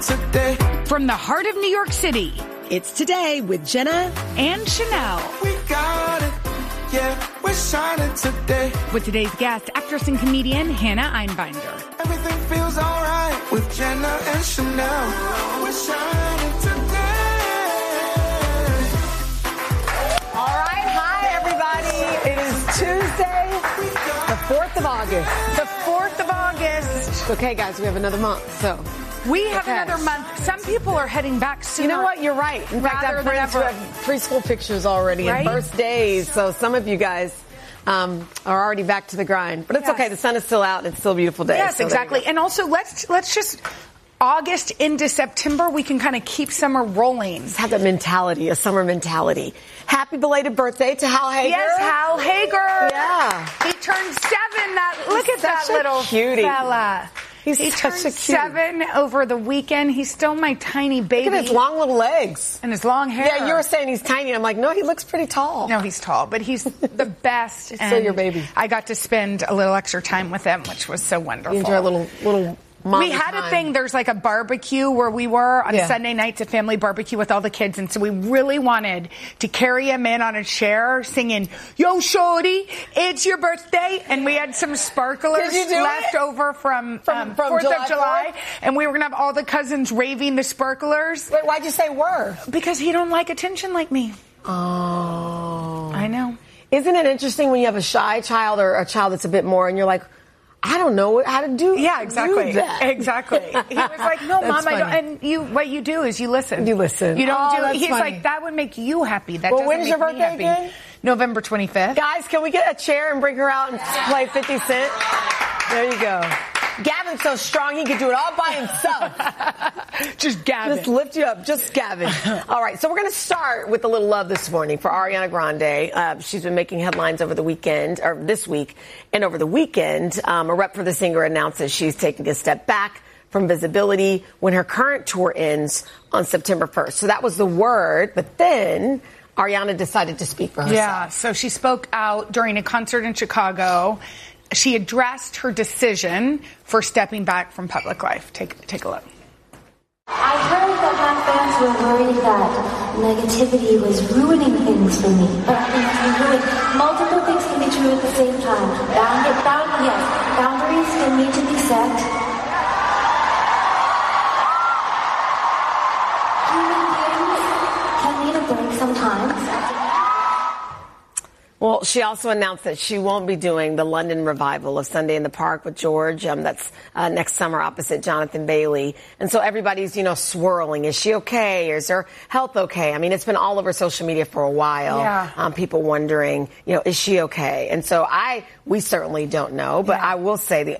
today. From the heart of New York City, it's Today with Jenna and Chanel. We got it. Yeah, we're shining today. With today's guest, actress and comedian Hannah Einbinder. Everything feels alright with Jenna and Chanel. We're shining today. All right, hi everybody. It is Tuesday, the 4th of August. The 4th of August. Okay, guys, we have another month, so. We have another month. Some people are heading back sooner. You know what? You're right. In fact, I have friends who have preschool pictures already and birthdays. So some of you guys are already back to the grind. But it's okay. The sun is still out. It's still a beautiful day. Yes, so exactly. And also, let's just August into September, we can kind of keep summer rolling. Just have that mentality, a summer mentality. Happy belated birthday to Hal Hager. Yes, Hal Hager. Yeah. He turned 7. Look at that little cutie fella. He turned 7 over the weekend. He's still my tiny baby. Look at his long little legs. And his long hair. Yeah, you were saying he's tiny. I'm like, no, he looks pretty tall. No, he's tall, but he's the best. He's still your baby. I got to spend a little extra time with him, which was so wonderful. You enjoy a little mommy We had time. a thing, there's like a barbecue where we were on Sunday nights, a family barbecue with all the kids, and so we really wanted to carry him in on a chair singing, "Yo, shorty, it's your birthday," and we had some sparklers left over from 4th of July, and we were going to have all the cousins raving the sparklers. Wait, why'd you say were? Because he don't like attention like me. Oh. I know. Isn't it interesting when you have a shy child or a child that's a bit more, and you're like, I don't know how to do exactly. do that. Exactly. He was like, no, Mom, I don't. And what you do is you listen. You listen. You don't do. He's funny. like, that would make you happy. That well, doesn't when's make your me birthday happy. again? November 25th. Guys, can we get a chair and bring her out and play 50 Cent? There you go. Gavin's so strong he can do it all by himself. Just Gavin. Just lift you up. Just Gavin. All right, so we're going to start with a little love this morning for Ariana Grande. She's been making headlines over the weekend, or this week, and over the weekend. A rep for the singer announces she's taking a step back from visibility when her current tour ends on September 1st. So that was the word, but then Ariana decided to speak for herself. Yeah, so she spoke out during a concert in Chicago. She addressed her decision for stepping back from public life. Take a look. I heard that my fans were worried that negativity was ruining things for me. But I think it's ruined. Multiple things can be true at the same time. Boundaries can need to be set. Human beings can need a break sometimes. Well, she also announced that she won't be doing the London revival of Sunday in the Park with George. That's next summer opposite Jonathan Bailey. And so everybody's, swirling. Is she okay? Is her health okay? I mean, it's been all over social media for a while. Yeah. People wondering, is she okay? And so we certainly don't know. But I will say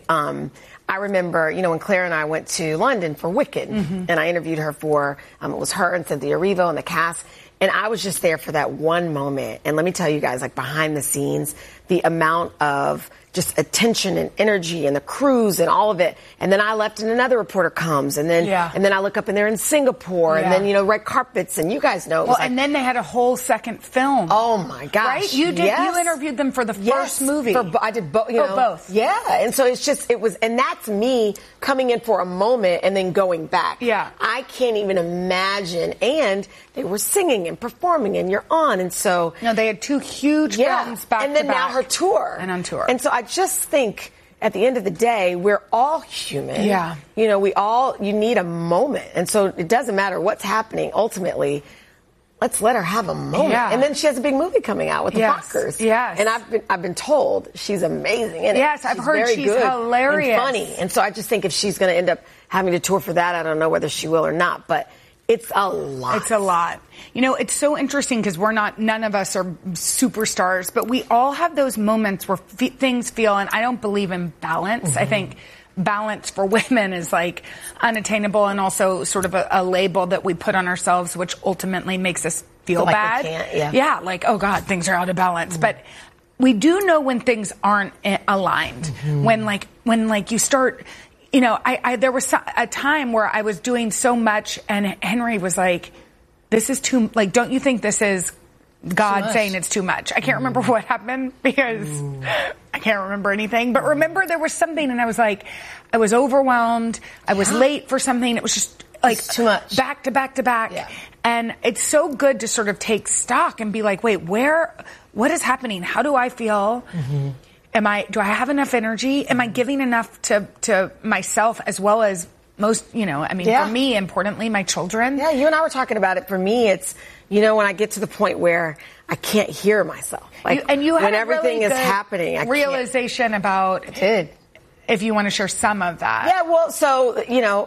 I remember, when Claire and I went to London for Wicked, and I interviewed her for, it was her and Cynthia Erivo and the cast. And I was just there for that one moment. And let me tell you guys, like behind the scenes, the amount of just attention and energy and the crews and all of it. And then I left and another reporter comes. And then I look up and they're in Singapore. And then, red carpets. And you guys know. Well, and then they had a whole second film. Oh, my gosh. Right? You did. You interviewed them for the first movie. I did both. Both. Yeah. And so and that's me coming in for a moment and then going back. Yeah. I can't even imagine. And they were singing and performing and you're on. And so. No, they had two huge films back to back. And then now her tour. And on tour. And so I just think at the end of the day, we're all human. Yeah. You need a moment. And so it doesn't matter what's happening. Ultimately, let's let her have a moment. Yeah. And then she has a big movie coming out with the Fockers. Yes. And I've been told she's amazing in it. Yes, I've heard very she's good hilarious. And funny. And so I just think if she's going to end up having to tour for that, I don't know whether she will or not. But it's a lot. It's a lot. It's so interesting because none of us are superstars, but we all have those moments where things feel, and I don't believe in balance. I think balance for women is like unattainable and also sort of a label that we put on ourselves, which ultimately makes us feel like bad. we can't, like, oh God, things are out of balance. But we do know when things aren't aligned. When you start, there was a time where I was doing so much and Henry was like, this is too, don't you think this is God saying it's too much? I can't remember what happened because I can't remember anything. But remember there was something and I was like, I was overwhelmed. I was late for something. It was just, like it's too much. back to back to back. Yeah. And it's so good to sort of take stock and be like, wait, what is happening? How do I feel? Mm-hmm. Do I have enough energy? Am I giving enough to myself as well as most, for me, importantly, my children? Yeah, you and I were talking about it. For me, it's, when I get to the point where I can't hear myself. Like, you had when a everything really is good happening, realization about it. If you want to share some of that. Yeah, well, so,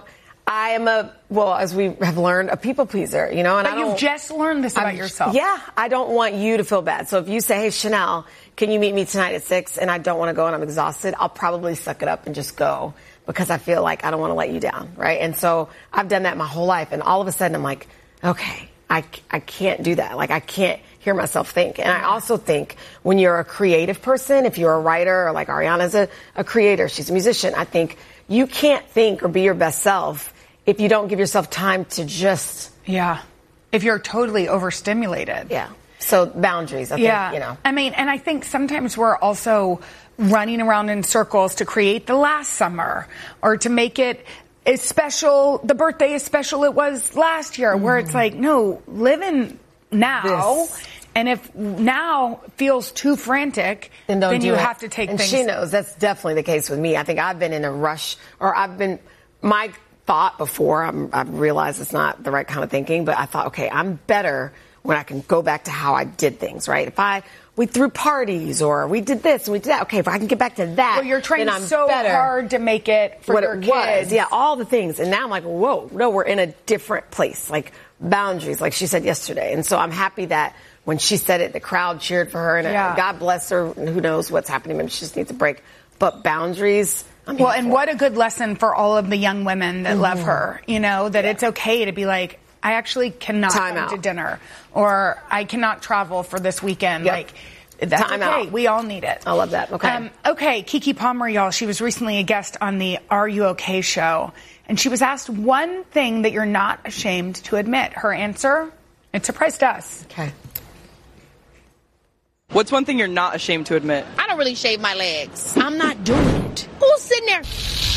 I am as we have learned, a people pleaser, and but you've just learned this about yourself. Yeah, I don't want you to feel bad. So if you say, hey, Chanel, can you meet me tonight at 6 and I don't want to go and I'm exhausted, I'll probably suck it up and just go because I feel like I don't want to let you down, right? And so I've done that my whole life. And all of a sudden I'm like, okay, I can't do that. Like I can't hear myself think. And I also think when you're a creative person, if you're a writer or like Ariana's a creator, she's a musician, I think you can't think or be your best self if you don't give yourself time to just... Yeah. If you're totally overstimulated. Yeah. So boundaries, I think, I mean, and I think sometimes we're also running around in circles to create the last summer or to make it as special, the birthday as special it was last year, where it's like, no, live in now. And if now feels too frantic, then you have to take and things. And she knows that's definitely the case with me. I think I've been in a rush, or my thought before, I've realized it's not the right kind of thinking, but I thought, okay, I'm better when I can go back to how I did things, right? If we threw parties or we did this and we did that, okay, if I can get back to that, well, you're trying then I'm so better. hard to make it for what your it kids. was. Yeah, all the things. And now I'm like, whoa, no, we're in a different place. Like boundaries, like she said yesterday. And so I'm happy that when she said it, the crowd cheered for her, and God bless her. And who knows what's happening? Maybe she just needs a break. But boundaries. What a good lesson for all of the young women that love her. That it's okay to be like, I actually cannot come to dinner, or I cannot travel for this weekend. Yep. Like, that's Time okay. out. We all need it. I love that. Okay. Okay, Keke Palmer, y'all. She was recently a guest on the Are You Okay show, and she was asked one thing that you're not ashamed to admit. Her answer, it surprised us. Okay. What's one thing you're not ashamed to admit? I don't really shave my legs. I'm not doing it. Who's sitting there?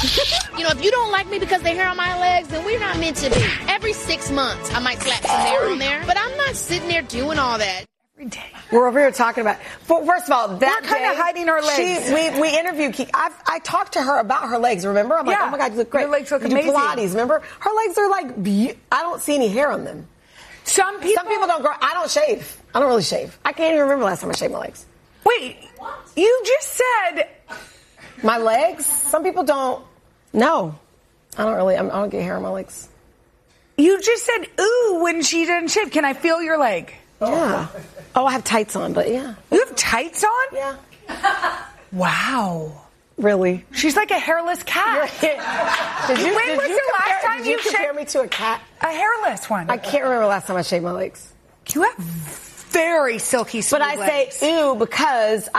If you don't like me because the hair on my legs, then we're not meant to be. Every 6 months, I might slap some hair on there, but I'm not sitting there doing all that. Every day. We're over here talking about. First of all, that we're kind of hiding our legs. We interviewed Keke. I talked to her about her legs. Remember? I'm like, oh my God, you look great. Your legs look you amazing. do Pilates. Remember? Her legs are like. I don't see any hair on them. Some people don't grow. I don't shave. I don't really shave. I can't even remember last time I shaved my legs. Wait, you just said my legs? Some people don't. No, I don't really. I don't get hair on my legs. You just said ooh when she didn't shave. Can I feel your leg? Yeah. Oh, I have tights on, but yeah. You have tights on? Yeah. Wow. Really? She's like a hairless cat. When was the last time you compare me to a cat? A hairless one. I can't remember last time I shaved my legs. You have very silky smooth legs. But I say ooh because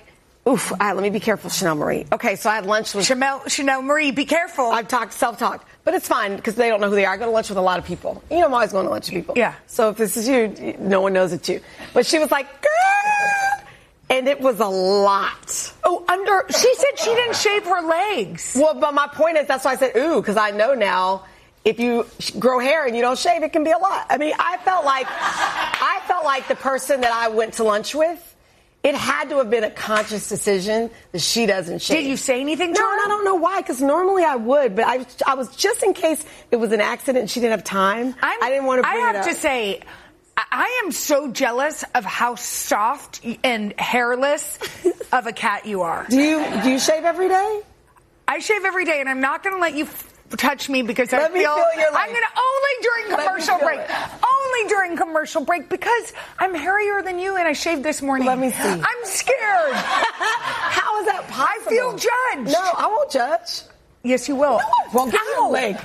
let me be careful, Chanel Marie. Okay, so I had lunch with Chanel Marie. Be careful. I've talked self-talk, but it's fine because they don't know who they are. I go to lunch with a lot of people. I'm always going to lunch with people. Yeah. So if this is you, no one knows it's you. But she was like, girl, and it was a lot. Oh, she said she didn't shave her legs. Well, but my point is that's why I said ooh because I know now. If you grow hair and you don't shave, it can be a lot. I mean, I felt like the person that I went to lunch with, it had to have been a conscious decision that she doesn't shave. Did you say anything to her? No, and I don't know why, because normally I would, but I was just in case it was an accident and she didn't have time. I didn't want to bring it up. I have to say, I am so jealous of how soft and hairless of a cat you are. Do you shave every day? I shave every day, and I'm not going to let you touch me because Let me feel your leg. I'm going to only during commercial break. Only during commercial break because I'm hairier than you and I shaved this morning. Let me see. I'm scared. How is that possible? I feel judged. No, I won't judge. Yes, you will. Well, give me your leg.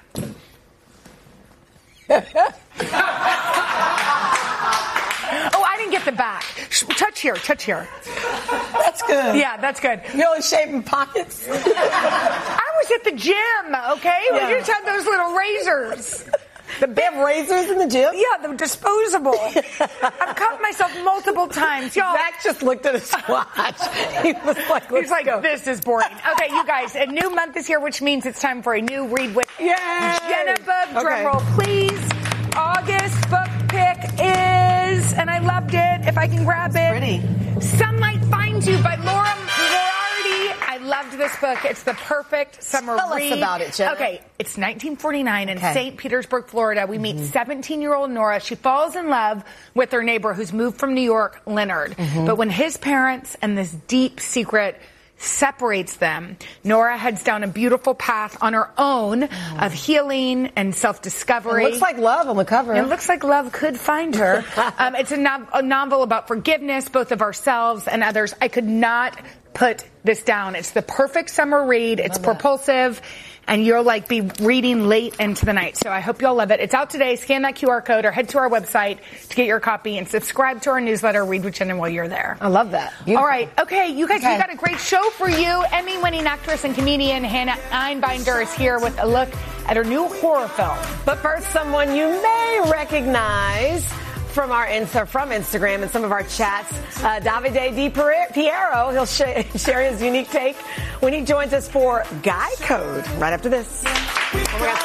Oh, I didn't get the back. Touch here. That's good. Yeah, that's good. You only shaving pockets? I was at the gym, okay? Yeah. We just had those little razors. They have razors in the gym? Yeah, the disposable. I've cut myself multiple times. Y'all. Zach just looked at his watch. He was like, He's like, this is boring. Okay, you guys, a new month is here, which means it's time for a new Read with Jenna book. Drum roll, please. August book pick is, and I loved it, if I can grab it. Pretty. Some Might Find You by Laura Moriarty. I loved this book. It's the perfect summer read. Tell us about it, Jenna. Okay, it's 1949 in St. Petersburg, Florida. We meet 17-year-old Nora. She falls in love with her neighbor who's moved from New York, Leonard. But when his parents and this deep secret separates them, Nora heads down a beautiful path on her own of healing and self-discovery. It looks like love on the cover. It looks like love could find her. It's a novel about forgiveness, both of ourselves and others. I could not put this down. It's the perfect summer read. It's propulsive, and you'll like be reading late into the night. So I hope y'all love it. It's out today. Scan that QR code or head to our website to get your copy and subscribe to our newsletter, Read with Jenna, while you're there. I love that. Beautiful. All right. Okay, you guys, we got a great show for you. Emmy-winning actress and comedian Hannah Einbinder is here with a look at her new horror film. But first, someone you may recognize from Instagram and some of our chats, Davide Di Piero. He'll share his unique take when he joins us for Guy Code right after this. Oh my gosh.